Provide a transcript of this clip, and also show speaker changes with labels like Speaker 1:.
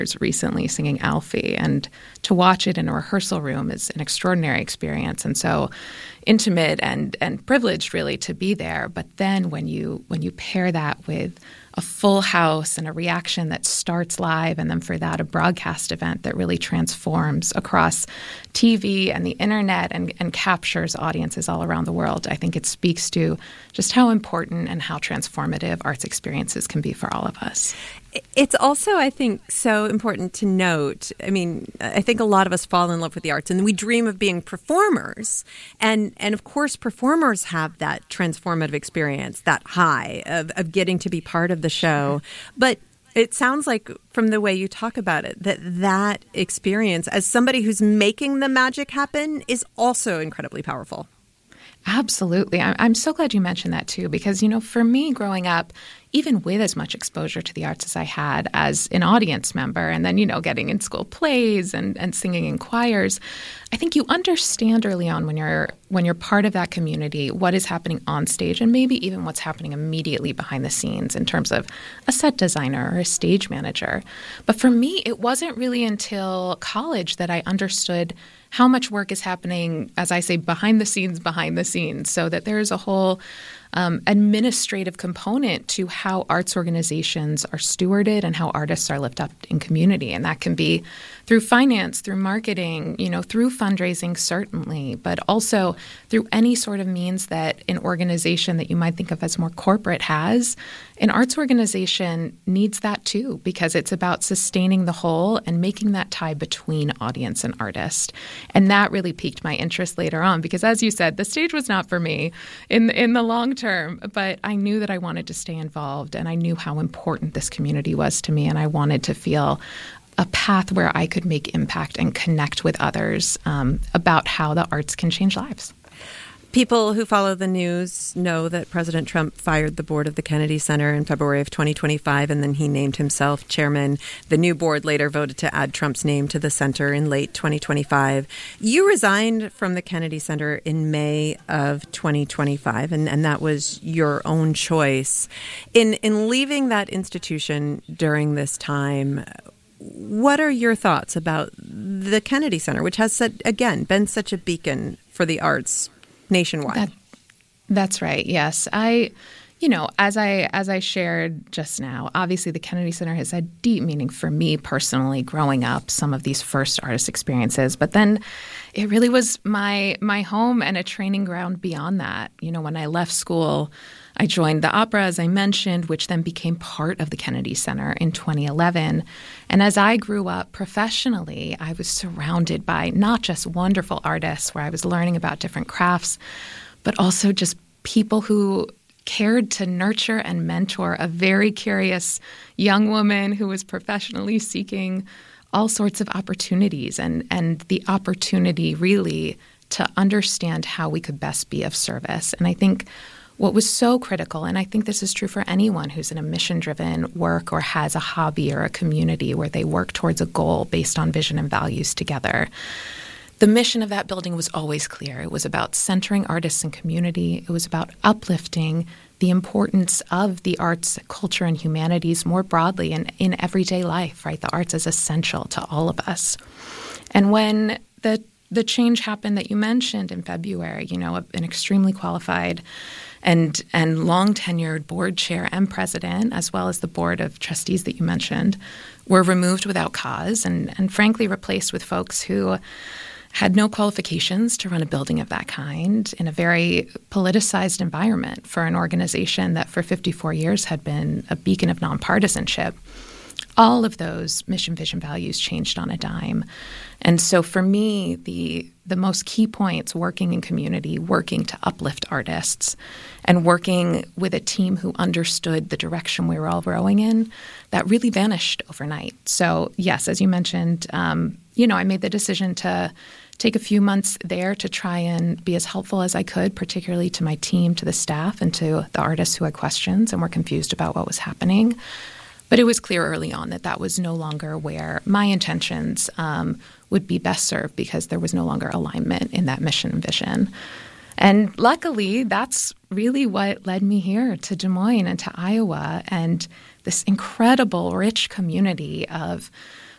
Speaker 1: recently singing Alfie, and to watch it in a rehearsal room is an extraordinary experience, and so intimate and privileged really to be there. But then when you pair that with a full house and a reaction that starts live, and then for that a broadcast event that really transforms across TV and the internet and captures audiences all around the world, I think it speaks to just how important and how transformative arts experiences can be for all of us.
Speaker 2: It's also, I think, so important to note. I mean, I think a lot of us fall in love with the arts and we dream of being performers. And of course, performers have that transformative experience, that high of getting to be part of the show. But it sounds like from the way you talk about it, that experience as somebody who's making the magic happen is also incredibly powerful.
Speaker 1: Absolutely. I'm so glad you mentioned that, too, because, for me growing up, even with as much exposure to the arts as I had as an audience member, and then, getting in school plays and singing in choirs, I think you understand early on when you're part of that community what is happening on stage and maybe even what's happening immediately behind the scenes in terms of a set designer or a stage manager. But for me, it wasn't really until college that I understood how much work is happening, as I say, behind the scenes, so that there is a whole administrative component to how arts organizations are stewarded and how artists are lifted up in community. And that can be through finance, through marketing, through fundraising, certainly, but also through any sort of means that an organization that you might think of as more corporate has. An arts organization needs that too, because it's about sustaining the whole and making that tie between audience and artist. And that really piqued my interest later on, because as you said, the stage was not for me in the long term, but I knew that I wanted to stay involved, and I knew how important this community was to me, and I wanted to feel a path where I could make impact and connect with others about how the arts can change lives.
Speaker 2: People who follow the news know that President Trump fired the board of the Kennedy Center in February of 2025, and then he named himself chairman. The new board later voted to add Trump's name to the center in late 2025. You resigned from the Kennedy Center in May of 2025, and that was your own choice. In leaving that institution during this time, what are your thoughts about the Kennedy Center, which has, again, been such a beacon for the arts nationwide?
Speaker 1: That's right. Yes. As I shared just now, obviously the Kennedy Center has had deep meaning for me personally growing up, some of these first artist experiences. But then it really was my home and a training ground beyond that. When I left school, I joined the opera, as I mentioned, which then became part of the Kennedy Center in 2011. And as I grew up professionally, I was surrounded by not just wonderful artists where I was learning about different crafts, but also just people who cared to nurture and mentor a very curious young woman who was professionally seeking all sorts of opportunities and the opportunity really to understand how we could best be of service. And I think what was so critical, and I think this is true for anyone who's in a mission-driven work or has a hobby or a community where they work towards a goal based on vision and values together, the mission of that building was always clear. It was about centering artists and community. It was about uplifting the importance of the arts, culture, and humanities more broadly in everyday life, right? The arts is essential to all of us. And when the change happened that you mentioned in February, an extremely qualified and long-tenured board chair and president, as well as the board of trustees that you mentioned, were removed without cause and frankly replaced with folks who had no qualifications to run a building of that kind in a very politicized environment for an organization that for 54 years had been a beacon of nonpartisanship. All of those mission, vision, values changed on a dime. And so for me, the most key points working in community, working to uplift artists, and working with a team who understood the direction we were all rowing in, that really vanished overnight. So yes, as you mentioned, I made the decision to take a few months there to try and be as helpful as I could, particularly to my team, to the staff, and to the artists who had questions and were confused about what was happening. But it was clear early on that was no longer where my intentions would be best served, because there was no longer alignment in that mission and vision. And luckily, that's really what led me here to Des Moines and to Iowa and this incredible, rich community of